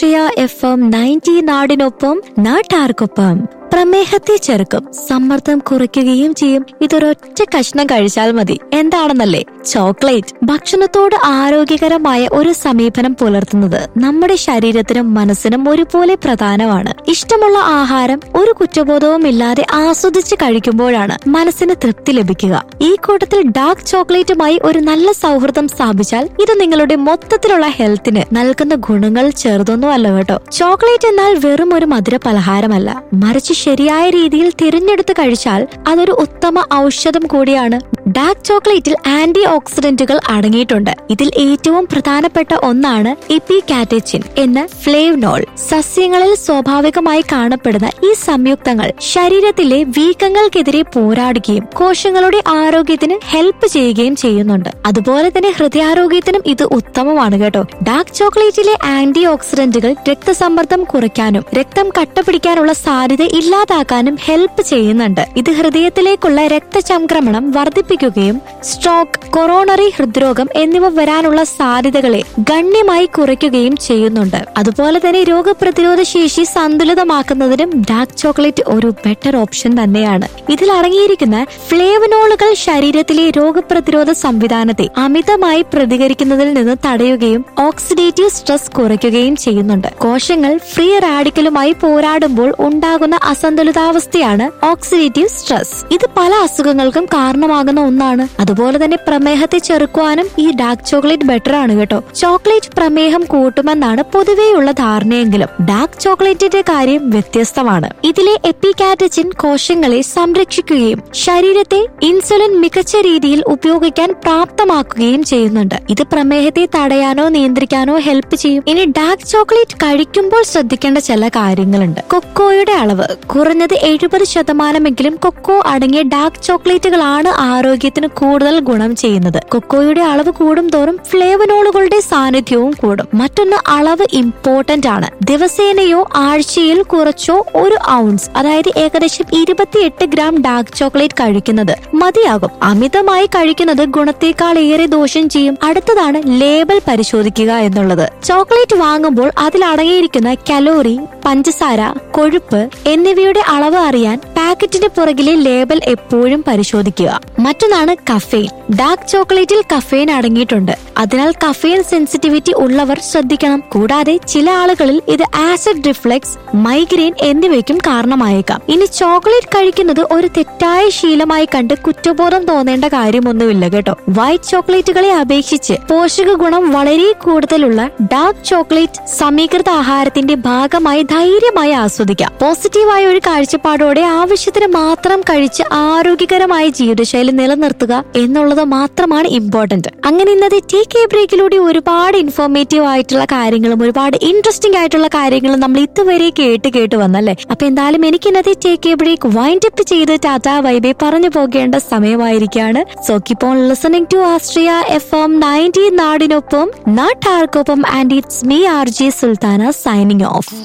ആശ്രയ FM 90 നാടിനൊപ്പം നാട്ടാർക്കൊപ്പം. പ്രമേഹത്തെ ചെറുക്കും, സമ്മർദ്ദം കുറയ്ക്കുകയും ചെയ്യും. ഇതൊരൊറ്റ കഷ്ണം കഴിച്ചാൽ മതി. എന്താണെന്നല്ലേ? ചോക്ലേറ്റ്. ഭക്ഷണത്തോട് ആരോഗ്യകരമായ ഒരു സമീപനം പുലർത്തുന്നത് നമ്മുടെ ശരീരത്തിനും മനസ്സിനും ഒരുപോലെ പ്രധാനമാണ്. ഇഷ്ടമുള്ള ആഹാരം ഒരു കുറ്റബോധവും ഇല്ലാതെ ആസ്വദിച്ച് കഴിക്കുമ്പോഴാണ് മനസ്സിന് തൃപ്തി ലഭിക്കുക. ഈ കൂട്ടത്തിൽ ഡാർക്ക് ചോക്ലേറ്റുമായി ഒരു നല്ല സൗഹൃദം സ്ഥാപിച്ചാൽ ഇത് നിങ്ങളുടെ മൊത്തത്തിലുള്ള ഹെൽത്തിന് നൽകുന്ന ഗുണങ്ങൾ ചെറുതൊന്നും അല്ല കേട്ടോ. ചോക്ലേറ്റ് എന്നാൽ വെറും ഒരു മധുര പലഹാരമല്ല, മറിച്ച് ശരിയായ രീതിയിൽ തിരഞ്ഞെടുത്ത് കഴിച്ചാൽ അതൊരു ഉത്തമ ഔഷധം കൂടിയാണ്. ഡാർക്ക് ചോക്ലേറ്റിൽ ആന്റി ഓക്സിഡന്റുകൾ അടങ്ങിയിട്ടുണ്ട്. ഇതിൽ ഏറ്റവും പ്രധാനപ്പെട്ട ഒന്നാണ് എപ്പികാറ്റച്ചിൻ എന്ന ഫ്ലേവനോൾ. സസ്യങ്ങളിൽ സ്വാഭാവികമായി കാണപ്പെടുന്ന ഈ സംയുക്തങ്ങൾ ശരീരത്തിലെ വീക്കങ്ങൾക്കെതിരെ പോരാടുകയും കോശങ്ങളുടെ ആരോഗ്യത്തിന് ഹെൽപ്പ് ചെയ്യുകയും ചെയ്യുന്നുണ്ട്. അതുപോലെ തന്നെ ഹൃദയാരോഗ്യത്തിനും ഇത് ഉത്തമമാണ് കേട്ടോ. ഡാർക്ക് ചോക്ലേറ്റിലെ ആന്റി ഓക്സിഡന്റുകൾ രക്തസമ്മർദ്ദം കുറയ്ക്കാനും രക്തം കട്ടപിടിക്കാനുള്ള സാധ്യത ഇല്ലാതാക്കാനും ഹെൽപ്പ് ചെയ്യുന്നുണ്ട്. ഇത് ഹൃദയത്തിലേക്കുള്ള രക്തചംക്രമണം വർദ്ധിപ്പിക്കുകയും സ്ട്രോക്ക്, കൊറോണറി ഹൃദ്രോഗം എന്നിവ വരാനുള്ള സാധ്യതകളെ ഗണ്യമായി കുറയ്ക്കുകയും ചെയ്യുന്നുണ്ട്. അതുപോലെ തന്നെ രോഗപ്രതിരോധ ശേഷി സന്തുലിതമാക്കുന്നതിനും ഡാർക്ക് ചോക്ലേറ്റ് ഒരു ബെറ്റർ ഓപ്ഷൻ തന്നെയാണ്. ഇതിൽ അടങ്ങിയിരിക്കുന്ന ഫ്ലേവനോളുകൾ ശരീരത്തിലെ രോഗപ്രതിരോധ സംവിധാനത്തെ അമിതമായി പ്രതികരിക്കുന്നതിൽ നിന്ന് തടയുകയും ഓക്സിഡേറ്റീവ് സ്ട്രെസ് കുറയ്ക്കുകയും ചെയ്യുന്നുണ്ട്. കോശങ്ങൾ ഫ്രീ റാഡിക്കലുമായി പോരാടുമ്പോൾ ഉണ്ടാകുന്ന അസന്തുലിതാവസ്ഥയാണ് ഓക്സിഡേറ്റീവ് സ്ട്രെസ്. ഇത് പല അസുഖങ്ങൾക്കും കാരണമാകുന്ന ഒന്നാണ്. അതുപോലെ തന്നെ പ്രമേഹത്തെ ചെറുക്കുവാനും ഈ ഡാർക്ക് ചോക്ലേറ്റ് ബെറ്റർ ആണ് കേട്ടോ. ചോക്ലേറ്റ് പ്രമേഹം കൂട്ടുമെന്നാണ് പൊതുവെയുള്ള ധാരണയെങ്കിലും ഡാർക്ക് ചോക്ലേറ്റിന്റെ കാര്യം വ്യത്യസ്തമാണ്. ഇതിലെ എപ്പികാറ്റച്ചിൻ കോശങ്ങളെ സംരക്ഷിക്കുകയും ശരീരത്തെ ഇൻസുലിൻ മികച്ച രീതിയിൽ ഉപയോഗിക്കാൻ പ്രാപ്തമാക്കുകയും ചെയ്യുന്നുണ്ട്. ഇത് പ്രമേഹത്തെ തടയാനോ നിയന്ത്രിക്കാനോ ഹെൽപ്പ് ചെയ്യും. ഇനി ഡാർക്ക് ചോക്ലേറ്റ് കഴിക്കുമ്പോൾ ശ്രദ്ധിക്കേണ്ട ചില കാര്യങ്ങളുണ്ട്. കൊക്കോയുടെ അളവ് കുറഞ്ഞത് 70% കൊക്കോ അടങ്ങിയ ഡാർക്ക് ചോക്ലേറ്റുകളാണ് ആരോഗ്യത്തിന് കൂടുതൽ ഗുണം ചെയ്യുന്നത്. കൊക്കോയുടെ അളവ് കൂടും തോറും ഫ്ലേവനോളുകളുടെ സാന്നിധ്യവും കൂടും. മറ്റൊന്ന്, അളവ് ഇമ്പോർട്ടന്റ് ആണ്. ദിവസേനയോ ആഴ്ചയിൽ കുറച്ചോ 1 ഔൺസ്, അതായത് ഏകദേശം 28 ഗ്രാം ഡാർക്ക് ചോക്ലേറ്റ് കഴിക്കുന്നത് മതിയാകും. അമിതമായി കഴിക്കുന്നത് ഗുണത്തേക്കാൾ ഏറെ ദോഷം ചെയ്യും. അടുത്തതാണ് ലേബൽ പരിശോധിക്കുക എന്നുള്ളത്. ചോക്ലേറ്റ് വാങ്ങുമ്പോൾ അതിൽ അടങ്ങിയിരിക്കുന്ന കലോറി, പഞ്ചസാര, കൊഴുപ്പ് എന്നിവയുടെ അളവ് അറിയാൻ പാക്കറ്റിന് പുറകിലെ ലേബൽ എപ്പോഴും പരിശോധിക്കുക. മറ്റൊന്നാണ് കഫെയിൻ. ഡാർക്ക് ചോക്ലേറ്റിൽ കഫെയിൻ അടങ്ങിയിട്ടുണ്ട്. അതിനാൽ കഫെയിൻ സെൻസിറ്റിവിറ്റി ഉള്ളവർ ശ്രദ്ധിക്കണം. കൂടാതെ ചില ആളുകളിൽ ഇത് ആസിഡ് റിഫ്ലക്സ്, മൈഗ്രെയിൻ എന്നിവയ്ക്കും കാരണമായേക്കാം. ഇനി ചോക്ലേറ്റ് കഴിക്കുന്നത് ഒരു തെറ്റായ ശീലമായി കണ്ട് കുറ്റബോധം തോന്നേണ്ട കാര്യമൊന്നുമില്ല കേട്ടോ. വൈറ്റ് ചോക്ലേറ്റുകളെ അപേക്ഷിച്ച് പോഷക ഗുണം വളരെ കൂടുതലുള്ള ഡാർക്ക് ചോക്ലേറ്റ് സമീകൃത ആഹാരത്തിന്റെ ഭാഗമായി ധൈര്യമായി ആസ്വദിക്കാം. പോസിറ്റീവായ ഒരു കാഴ്ചപ്പാടോടെ ആവശ്യത്തിന് മാത്രം കഴിച്ച് ആരോഗ്യകരമായ ജീവിതശൈലി നിലനിർത്തുക എന്നുള്ളത് മാത്രമാണ് ഇമ്പോർട്ടന്റ്. അങ്ങനെ ഇന്നത്തെ ടേക്ക് എ ബ്രേക്കിലൂടെ ഒരുപാട് ഇൻഫോർമേറ്റീവ് ആയിട്ടുള്ള കാര്യങ്ങളും ഒരുപാട് ഇൻട്രസ്റ്റിംഗ് ആയിട്ടുള്ള കാര്യങ്ങളും നമ്മൾ ഇതുവരെ കേട്ട് വന്നല്ലേ. അപ്പൊ എന്തായാലും എനിക്ക് ഇന്നത്തെ take A break wind up ചെയ്ത് ടാറ്റാ ബൈബൈ പറഞ്ഞു പോകേണ്ട സമയമായിരിക്കാണ്. So keep on listening to Ashraya FM 90 നാടിനൊപ്പം നാട്ടാർക്കൊപ്പം. And it's me RJ Sultana signing off.